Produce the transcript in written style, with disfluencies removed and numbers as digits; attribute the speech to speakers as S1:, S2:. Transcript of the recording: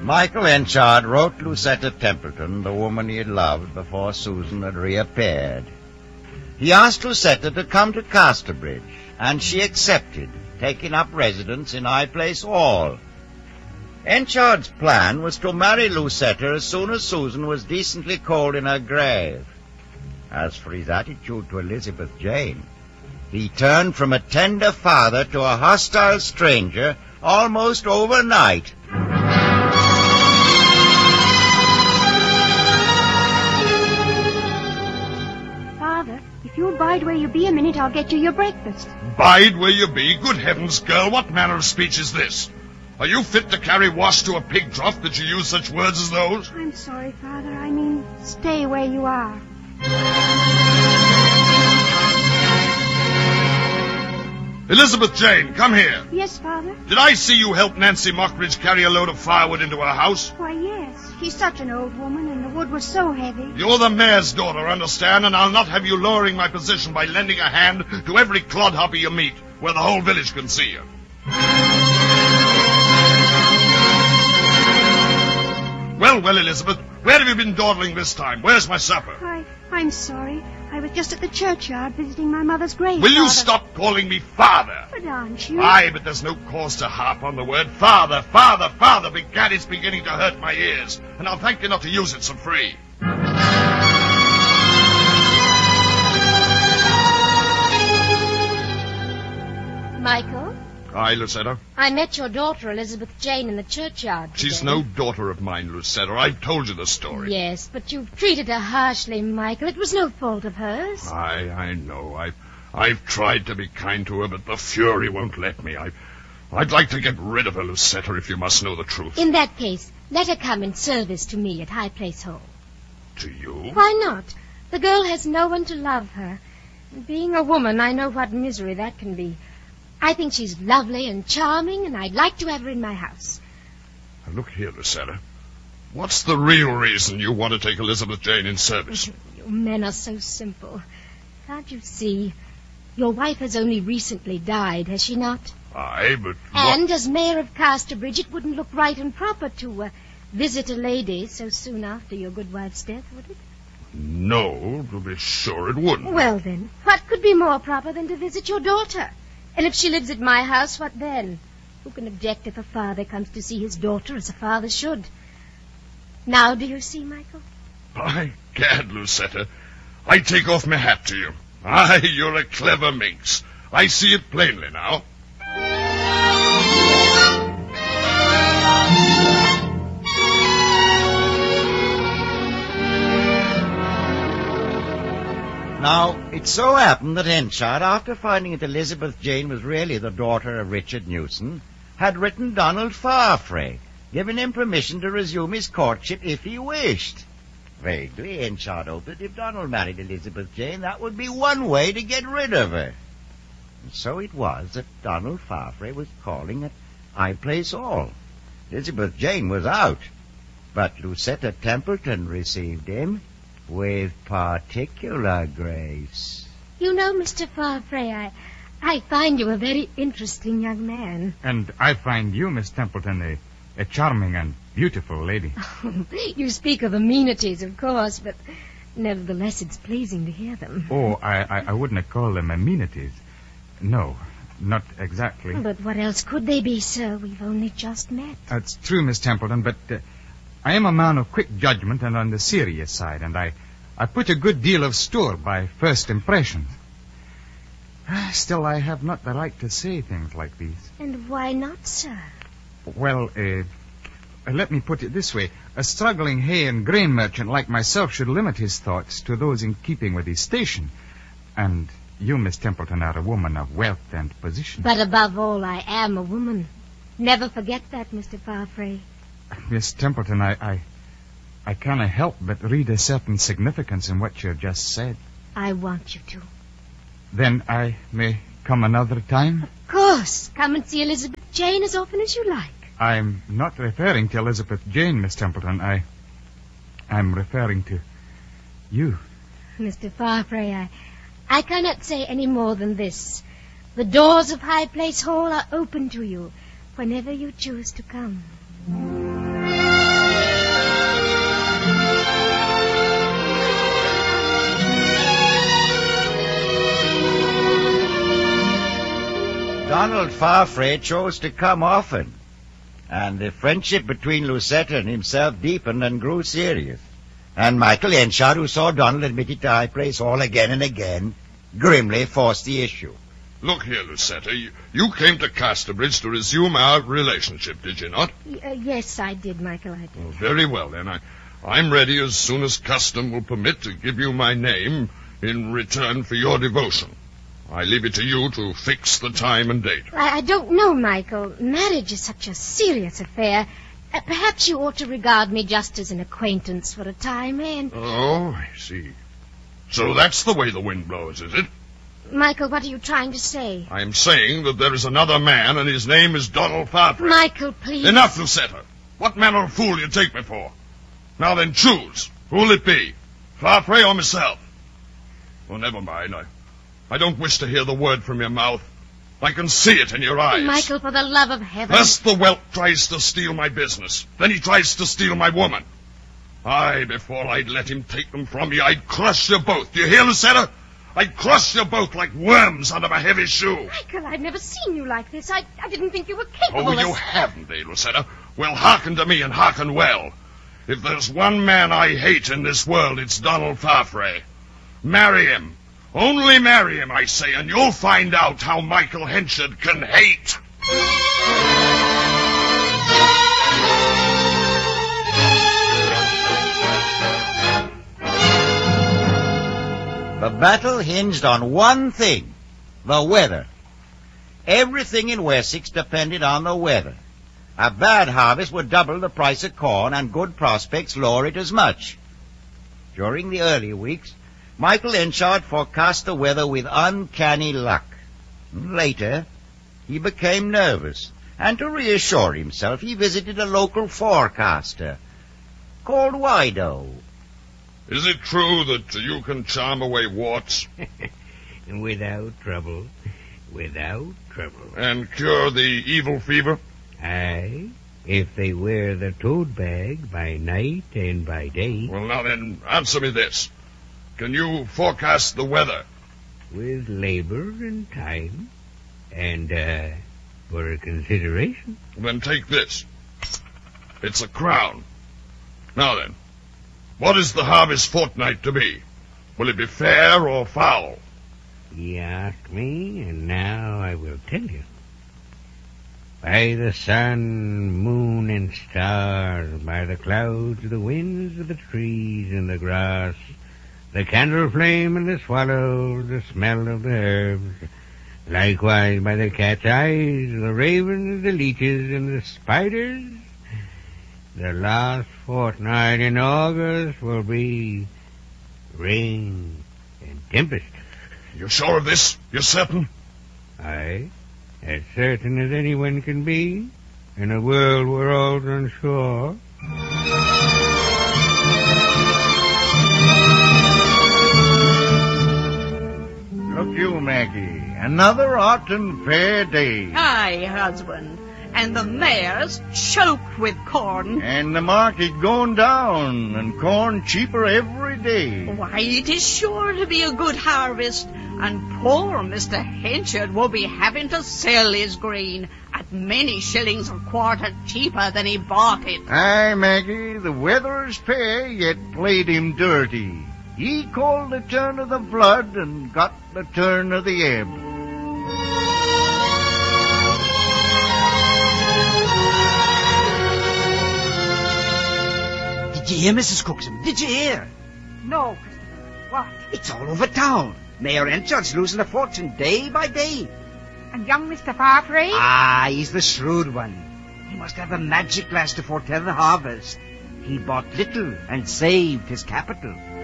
S1: Michael Henchard wrote Lucetta Templeton, the woman he had loved before Susan had reappeared. He asked Lucetta to come to Casterbridge, and she accepted, taking up residence in High Place Hall. Henchard's plan was to marry Lucetta as soon as Susan was decently cold in her grave. As for his attitude to Elizabeth Jane, he turned from a tender father to a hostile stranger almost overnight.
S2: Father, if you'll bide where you be a minute, I'll get you your breakfast.
S3: Bide where you be? Good heavens, girl, what manner of speech is this? Are you fit to carry wash to a pig trough that you use such words as those?
S2: I'm sorry, Father. I mean, stay where you are.
S3: Elizabeth Jane, come here.
S2: Yes, Father?
S3: Did I see you help Nancy Mockridge carry a load of firewood into her house?
S2: Why, yes. She's such an old woman, and the wood was so heavy.
S3: You're the mayor's daughter, understand, and I'll not have you lowering my position by lending a hand to every clodhopper you meet, where the whole village can see you. Well, Elizabeth, where have you been dawdling this time? Where's my supper?
S2: I'm sorry. I was just at the churchyard visiting my mother's grave.
S3: Will you
S2: Father.
S3: stop calling me father?
S2: But aren't you?
S3: Aye, but there's no cause to harp on the word father. Father, father. Begad, it's beginning to hurt my ears, and I'll thank you not to use it so free.
S4: Michael?
S3: Aye, Lucetta?
S4: I met your daughter, Elizabeth Jane, in the churchyard today.
S3: She's no daughter of mine, Lucetta. I've told you the story.
S4: Yes, but you've treated her harshly, Michael. It was no fault of hers.
S3: Aye, I know. I've tried to be kind to her, but the fury won't let me. I'd like to get rid of her, Lucetta, if you must know the truth.
S4: In that case, let her come in service to me at High Place Hall.
S3: To you?
S4: Why not? The girl has no one to love her. Being a woman, I know what misery that can be. I think she's lovely and charming, and I'd like to have her in my house.
S3: Now, look here, Lucetta. What's the real reason you want to take Elizabeth Jane in service?
S4: You men are so simple. Can't you see? Your wife has only recently died, has she not?
S3: Aye, but...
S4: And as mayor of Casterbridge, it wouldn't look right and proper to visit a lady so soon after your good wife's death, would it?
S3: No, to be sure it wouldn't.
S4: Well, then, what could be more proper than to visit your daughter? And if she lives at my house, what then? Who can object if a father comes to see his daughter as a father should? Now, do you see, Michael?
S3: By gad, Lucetta, I take off my hat to you. Aye, you're a clever minx. I see it plainly now.
S1: Now, it so happened that Henchard, after finding that Elizabeth Jane was really the daughter of Richard Newson, had written Donald Farfrae, giving him permission to resume his courtship if he wished. Vaguely, Henchard hoped that if Donald married Elizabeth Jane, that would be one way to get rid of her. And so it was that Donald Farfrae was calling at High Place Hall. Elizabeth Jane was out, but Lucetta Templeton received him with particular grace.
S4: You know, Mr. Farfrae, I find you a very interesting young man.
S5: And I find you, Miss Templeton, a charming and beautiful lady.
S4: You speak of amenities, of course, but nevertheless it's pleasing to hear them.
S5: Oh, I wouldn't call them amenities. No, not exactly.
S4: But what else could they be, sir? We've only just met.
S5: That's true, Miss Templeton, but I am a man of quick judgment and on the serious side, and I put a good deal of store by first impressions. Still, I have not the right to say things like these.
S4: And why not, sir?
S5: Well, let me put it this way. A struggling hay and grain merchant like myself should limit his thoughts to those in keeping with his station. And you, Miss Templeton, are a woman of wealth and position.
S4: But above all, I am a woman. Never forget that, Mr. Farfrae.
S5: Miss Templeton, I cannot help but read a certain significance in what you have just said.
S4: I want you to.
S5: Then I may come another time?
S4: Of course. Come and see Elizabeth Jane as often as you like.
S5: I'm not referring to Elizabeth Jane, Miss Templeton. I'm referring to you.
S4: Mr. Farfrae, I cannot say any more than this. The doors of High Place Hall are open to you whenever you choose to come.
S1: Donald Farfrae chose to come often, and the friendship between Lucetta and himself deepened and grew serious. And Michael Henchard, who saw Donald admitted to high place all again and again, grimly forced the issue.
S3: Look here, Lucetta, you came to Casterbridge to resume our relationship, did you not?
S4: Yes, I did, Michael, I did.
S3: Well, very well, then. I'm ready as soon as custom will permit to give you my name in return for your devotion. I leave it to you to fix the time and date.
S4: I don't know, Michael. Marriage is such a serious affair. Perhaps you ought to regard me just as an acquaintance for a time, and...
S3: Oh, I see. So that's the way the wind blows, is it?
S4: Michael, what are you trying to say?
S3: I am saying that there is another man, and his name is Donald Farfrae.
S4: Michael, please.
S3: Enough, Lucetta. What manner of fool you take me for? Now then, choose. Who'll it be? Farfrae or myself? Well, never mind. I don't wish to hear the word from your mouth. I can see it in your eyes.
S4: Michael, for the love of heaven.
S3: First the whelp tries to steal my business. Then he tries to steal my woman. Before I'd let him take them from me, I'd crush you both. Do you hear, Lucetta? I'd crush you both like worms under my heavy shoe.
S4: Michael, I've never seen you like this. I didn't think you were capable
S3: Oh,
S4: of...
S3: you haven't, Lucetta? Well, hearken to me and hearken well. If there's one man I hate in this world, it's Donald Farfrae. Marry him. Only marry him, I say, and you'll find out how Michael Henchard can hate.
S1: The battle hinged on one thing, the weather. Everything in Wessex depended on the weather. A bad harvest would double the price of corn, and good prospects lower it as much. During the early weeks, Michael Henchard forecast the weather with uncanny luck. Later, he became nervous, and to reassure himself, he visited a local forecaster called Wido.
S3: Is it true that you can charm away warts?
S6: Without trouble. Without trouble.
S3: And cure the evil fever?
S6: Aye, if they wear the toad bag by night and by day.
S3: Well, now then, answer me this. Can you forecast the weather?
S6: With labor and time. And, for a consideration.
S3: Then take this. It's a crown. Now then, what is the harvest fortnight to be? Will it be fair or foul?
S6: You asked me, and now I will tell you. By the sun, moon, and stars, by the clouds, the winds, the trees, and the grass, the candle flame and the swallow, the smell of the herbs, likewise by the cat's eyes, the ravens, the leeches, and the spiders, the last fortnight in August will be rain and tempest.
S3: You sure of this? You're certain?
S6: Aye, as certain as anyone can be, in a world where all's unsure.
S1: Look you, Maggie, another hot and fair day.
S7: Aye, husband. And the mares choke with corn.
S1: And the market going down, and corn cheaper every day.
S7: Why, it is sure to be a good harvest, and poor Mr. Henchard will be having to sell his grain at many shillings a quarter cheaper than he bought it.
S1: Aye, Maggie, the weather is fair, yet played him dirty. He called the turn of the flood and got the turn of the ebb.
S8: Did you hear, Mrs. Cookson? Did you hear?
S7: No, Christopher. What?
S8: It's all over town. Mayor Henchard's losing a fortune day by day.
S2: And young Mr. Farfrae?
S8: Ah, he's the shrewd one. He must have a magic glass to foretell the harvest. He bought little and saved his capital.